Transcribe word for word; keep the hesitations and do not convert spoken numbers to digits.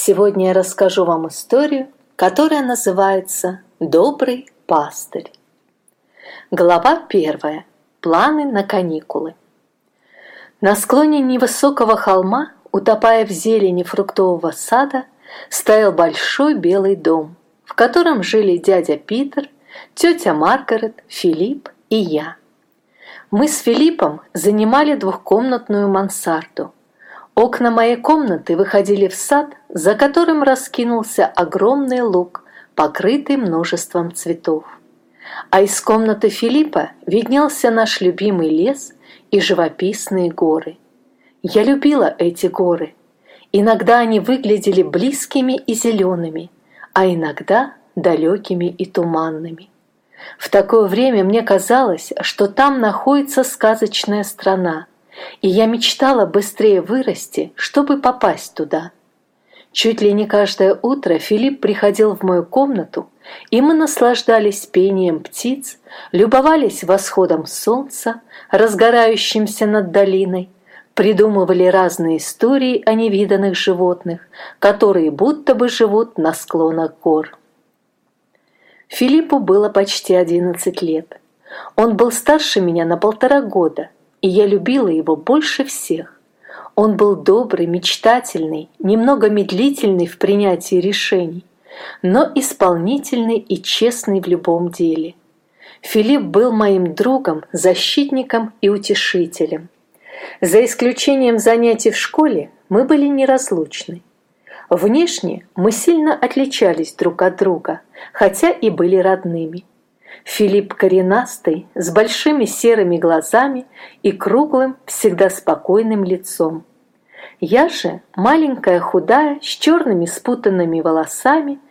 Сегодня я расскажу вам историю, которая называется «Добрый пастырь». Глава первая. Планы на каникулы. На склоне невысокого холма, утопая в зелени фруктового сада, стоял большой белый дом, в котором жили дядя Питер, тетя Маргарет, Филипп и я. Мы с Филиппом занимали двухкомнатную мансарду. Окна моей комнаты выходили в сад, за которым раскинулся огромный луг, покрытый множеством цветов. А из комнаты Филиппа виднелся наш любимый лес и живописные горы. Я любила эти горы. Иногда они выглядели близкими и зелеными, а иногда далекими и туманными. В такое время мне казалось, что там находится сказочная страна, и я мечтала быстрее вырасти, чтобы попасть туда. Чуть ли не каждое утро Филипп приходил в мою комнату, и мы наслаждались пением птиц, любовались восходом солнца, разгорающимся над долиной, придумывали разные истории о невиданных животных, которые будто бы живут на склонах гор. Филиппу было почти одиннадцать лет. Он был старше меня на полтора года, и я любила его больше всех. Он был добрый, мечтательный, немного медлительный в принятии решений, но исполнительный и честный в любом деле. Филипп был моим другом, защитником и утешителем. За исключением занятий в школе мы были неразлучны. Внешне мы сильно отличались друг от друга, хотя и были родными. Филипп коренастый, с большими серыми глазами и круглым, всегда спокойным лицом. Я же маленькая, худая, с черными спутанными волосами,